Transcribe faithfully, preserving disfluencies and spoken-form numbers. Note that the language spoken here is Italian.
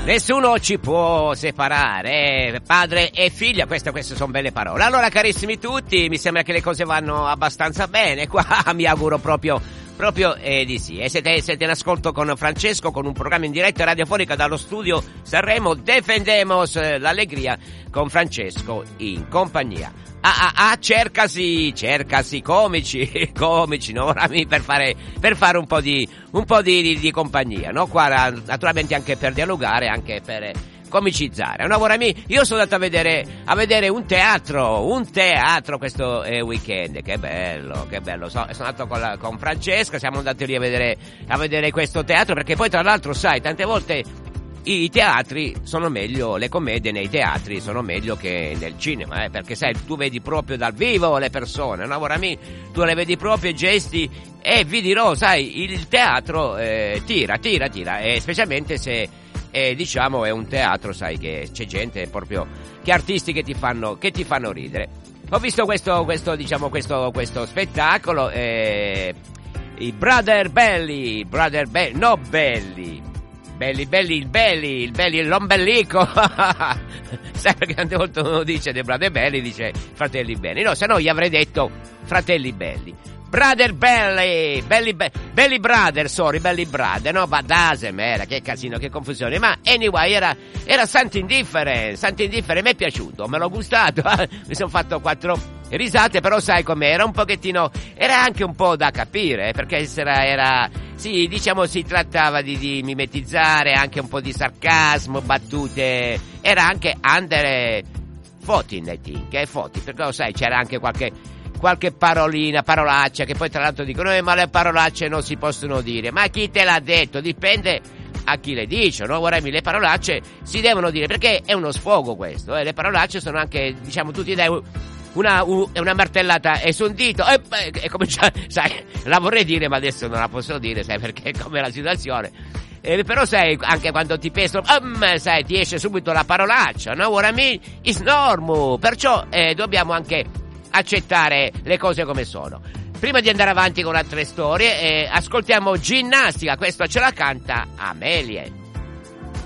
Nessuno ci può separare, eh? Padre e figlia, queste, queste sono belle parole. Allora, carissimi tutti, mi sembra che le cose vanno abbastanza bene qua, mi auguro proprio, proprio eh, di sì. E siete, siete in ascolto con Francesco, con un programma in diretta radiofonica dallo studio Sanremo, Defendemos l'allegria con Francesco in compagnia. Ah, ah, ah, cercasi, cercasi comici, comici, no? Per fare, per fare un po' di, un po' di, di, di compagnia, no? Qua, naturalmente anche per dialogare, anche per comicizzare. No, amici, io sono andato a vedere, a vedere un teatro, un teatro questo eh, weekend, che bello, che bello. So, sono andato con, la, con Francesca, siamo andati lì a vedere, a vedere questo teatro, perché poi tra l'altro, sai, tante volte i teatri sono meglio, le commedie nei teatri sono meglio che nel cinema, eh, perché sai, tu vedi proprio dal vivo le persone, no, amici, tu le vedi proprio i gesti, e vi dirò, sai, il teatro eh, tira, tira, tira, e specialmente se eh, diciamo è un teatro, sai, che c'è gente proprio, che artisti che ti fanno, che ti fanno ridere. Ho visto questo, questo diciamo, questo, questo spettacolo, eh, i Brother Belli, Brother Belli, no Belli, Belli, belli, il belli, il belli, l'ombelico. Sai, perché tante volte uno dice dei Brother Belli, dice fratelli belli. No, se no gli avrei detto fratelli belli. Brother Belli, belli, be- belli brother, sorry, belli brother, no, Badasem era, che casino, che confusione, ma anyway, era, era Something Different, Something Different, mi è piaciuto, me l'ho gustato, mi sono fatto quattro risate, però sai com'è, era un pochettino, era anche un po' da capire, perché era, era sì, diciamo si trattava di, di mimetizzare, anche un po' di sarcasmo, battute, era anche under fourteen, I think, eh, fourteen, perché lo sai, c'era anche qualche... qualche parolina, parolaccia, che poi tra l'altro dicono eh, ma le parolacce non si possono dire. Ma chi te l'ha detto? Dipende a chi le dice, no? Guardami, le parolacce si devono dire, perché è uno sfogo questo, eh? Le parolacce sono anche, diciamo, tu ti dai una, una martellata e su un dito e, e comincia, sai, la vorrei dire ma adesso non la posso dire, sai, perché è come la situazione. Eh, però sai, anche quando ti pesano, um, sai, ti esce subito la parolaccia, no? Guardami, is normal, perciò eh, dobbiamo anche accettare le cose come sono. Prima di andare avanti con altre storie, eh, ascoltiamo Ginnastica, questo ce la canta Amelie.